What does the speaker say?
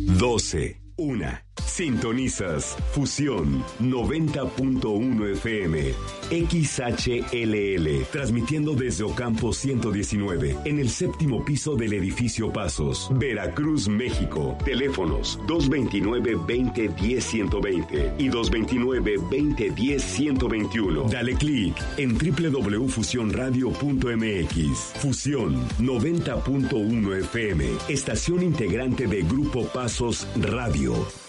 12. 1. Sintonizas Fusión 90.1 FM XHLL, transmitiendo desde Ocampo 119, en el 7º piso del edificio Pasos, Veracruz, México. Teléfonos 229-2010-120 y 229-2010-121. Dale clic en www.fusionradio.mx. Fusión 90.1 FM, estación integrante de Grupo Pasos Radio.